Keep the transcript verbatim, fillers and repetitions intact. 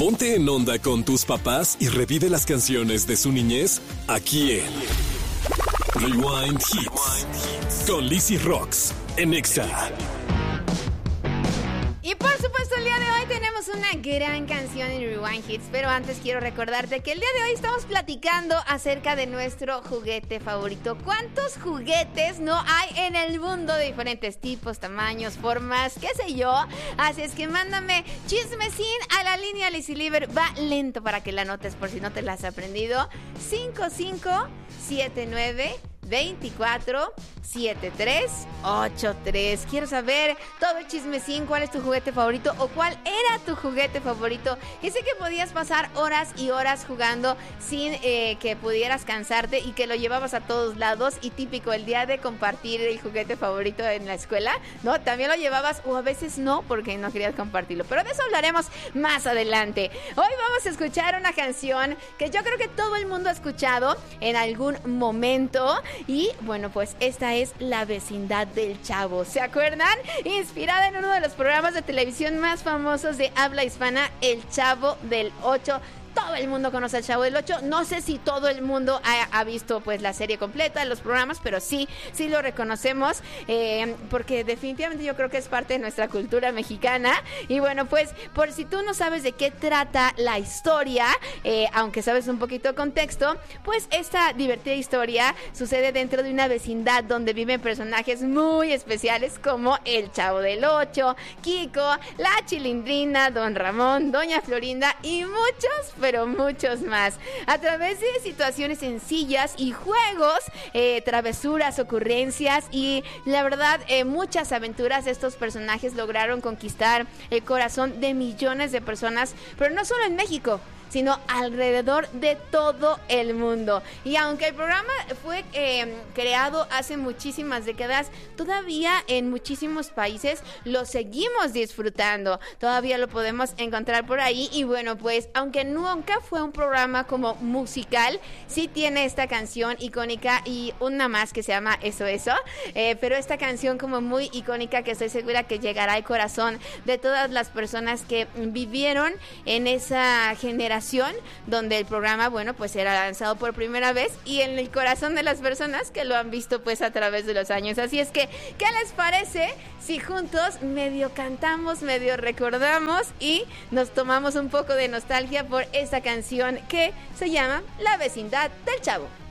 Ponte en onda con tus papás y revive las canciones de su niñez aquí en Rewind Hits con Lizzy Rocks en Exa. Y por supuesto el día de hoy tenemos una gran canción en Rewind Hits, pero antes quiero recordarte que el día de hoy estamos platicando acerca de nuestro juguete favorito. ¿Cuántos juguetes no hay en el mundo de diferentes tipos, tamaños, formas, qué sé yo? Así es que mándame chismecín a la línea Lizzy Liver, va lento para que la anotes por si no te la has aprendido. cinco cinco siete nueve veinticuatro setenta y tres ochenta y tres. Quiero saber todo el chismecín, cuál es tu juguete favorito o cuál era tu juguete favorito. Y sé que podías pasar horas y horas jugando sin eh, que pudieras cansarte y que lo llevabas a todos lados. Y típico, el día de compartir el juguete favorito en la escuela, ¿no? También lo llevabas o a veces no porque no querías compartirlo. Pero de eso hablaremos más adelante. Hoy vamos a escuchar una canción que yo creo que todo el mundo ha escuchado en algún momento. Y bueno, pues esta es La Vecindad del Chavo. ¿Se acuerdan? Inspirada en uno de los programas de televisión más famosos de habla hispana, El Chavo del Ocho. Todo el mundo conoce al Chavo del Ocho. No sé si todo el mundo ha, ha visto pues la serie completa, los programas, pero sí, sí lo reconocemos, eh, porque definitivamente yo creo que es parte de nuestra cultura mexicana. Y bueno, pues por si tú no sabes de qué trata la historia, eh, aunque sabes un poquito de contexto, pues esta divertida historia sucede dentro de una vecindad donde viven personajes muy especiales como el Chavo del Ocho, Kiko, la Chilindrina, Don Ramón, Doña Florinda y muchos, pero muchos más. A través de situaciones sencillas y juegos, eh, travesuras, ocurrencias y la verdad eh, muchas aventuras, estos personajes lograron conquistar el corazón de millones de personas, pero no solo en México, sino alrededor de todo el mundo. Y aunque el programa fue eh, creado hace muchísimas décadas, todavía en muchísimos países lo seguimos disfrutando. Todavía lo podemos encontrar por ahí. Y bueno, pues aunque nunca fue un programa como musical, sí tiene esta canción icónica y una más que se llama Eso Eso. Eh, pero esta canción como muy icónica que estoy segura que llegará al corazón de todas las personas que vivieron en esa generación donde el programa, bueno, pues era lanzado por primera vez y en el corazón de las personas que lo han visto pues a través de los años. Así es que, ¿qué les parece si juntos medio cantamos, medio recordamos y nos tomamos un poco de nostalgia por esta canción que se llama La Vecindad del Chavo?